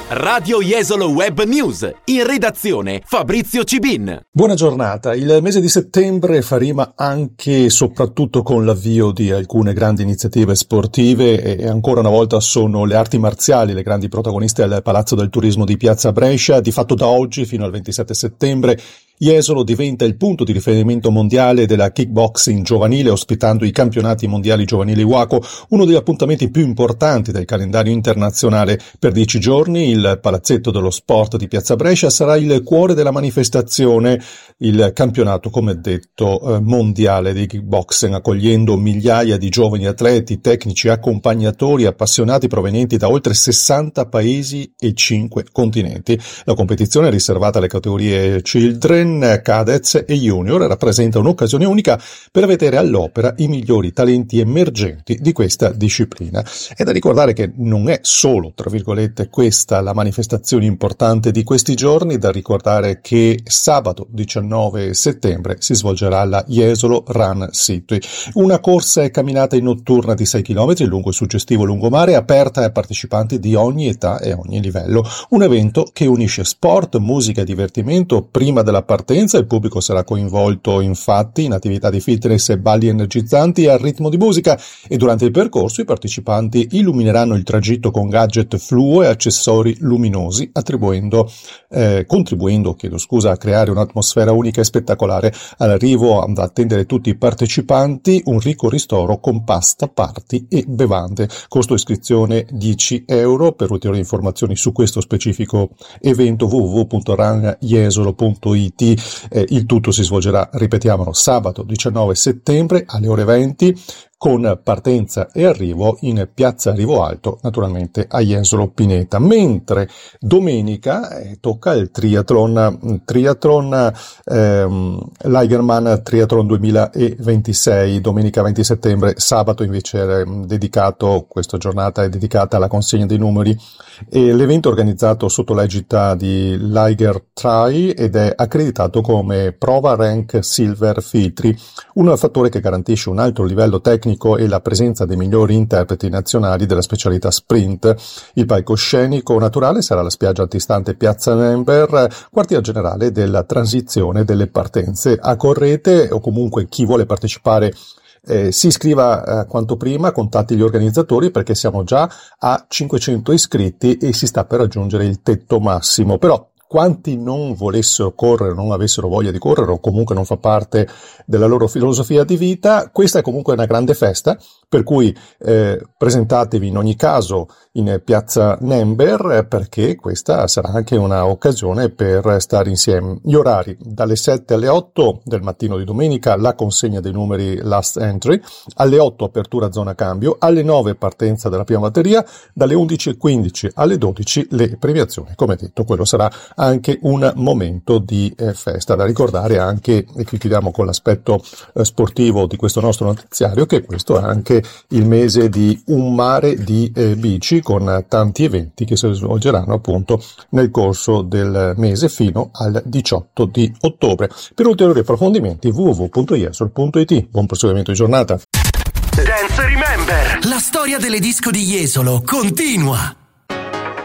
Radio Jesolo Web News, in redazione Fabrizio Cibin. Buona giornata. Il mese di settembre fa rima anche e soprattutto con l'avvio di alcune grandi iniziative sportive e ancora una volta sono le arti marziali le grandi protagoniste al Palazzo del Turismo di Piazza Brescia. Di fatto da oggi fino al 27 settembre Jesolo diventa il punto di riferimento mondiale della kickboxing giovanile, ospitando i campionati mondiali giovanili WACO, uno degli appuntamenti più importanti del calendario internazionale. Per 10 giorni il Palazzetto dello Sport di Piazza Brescia sarà il cuore della manifestazione, il campionato, come detto, mondiale di kickboxing, accogliendo migliaia di giovani atleti, tecnici, accompagnatori, appassionati provenienti da oltre 60 paesi e 5 continenti. La competizione è riservata alle categorie Children, Cadets e Junior, rappresenta un'occasione unica per vedere all'opera i migliori talenti emergenti di questa disciplina. È da ricordare che non è solo, tra virgolette, questa la manifestazione importante di questi giorni. Da ricordare che sabato 19 settembre si svolgerà la Jesolo Run City, una corsa e camminata in notturna di 6 km lungo il suggestivo lungomare, aperta ai partecipanti di ogni età e ogni livello. Un evento che unisce sport, musica e divertimento. Prima della partenza il pubblico sarà coinvolto infatti in attività di fitness e balli energizzanti al ritmo di musica, e durante il percorso i partecipanti illumineranno il tragitto con gadget fluo e accessori luminosi, contribuendo a creare un'atmosfera unica e spettacolare. All'arrivo da attendere tutti i partecipanti un ricco ristoro con pasta, party e bevande. Costo iscrizione 10 euro. Per ulteriori informazioni su questo specifico evento www.runjesolo.it. Il tutto si svolgerà, ripetiamolo, sabato 19 settembre alle ore 20, con partenza e arrivo in piazza Rivo Alto, naturalmente a Jesolo Pineta. Mentre domenica tocca il triathlon Ligerman Triathlon 2026, domenica 20 settembre. Sabato invece questa giornata è dedicata alla consegna dei numeri, e l'evento è organizzato sotto l'egida di Liger Tri ed è accreditato come prova rank Silver Filtri, un fattore che garantisce un alto livello tecnico e la presenza dei migliori interpreti nazionali della specialità sprint. Il palcoscenico naturale sarà la spiaggia antistante Piazza Nember, quartier generale della transizione delle partenze. Accorrete, o comunque chi vuole partecipare si iscriva quanto prima, contatti gli organizzatori perché siamo già a 500 iscritti e si sta per raggiungere il tetto massimo. Però quanti non volessero correre, non avessero voglia di correre, o comunque non fa parte della loro filosofia di vita, questa è comunque una grande festa, per cui presentatevi in ogni caso in piazza Nember, perché questa sarà anche una occasione per stare insieme. Gli orari: dalle 7 alle 8 del mattino di domenica la consegna dei numeri last entry, alle 8 apertura zona cambio, alle 9 partenza della prima batteria, dalle 11:15 alle 12 le premiazioni. Come detto, quello sarà anche un momento di festa. Da ricordare anche, e qui chiudiamo con l'aspetto sportivo di questo nostro notiziario, che questo è anche il mese di un mare di bici, con tanti eventi che si svolgeranno appunto nel corso del mese fino al 18 di ottobre. Per ulteriori approfondimenti www.jesolo.it. Buon proseguimento di giornata. Dance Remember, la storia delle disco di Jesolo continua.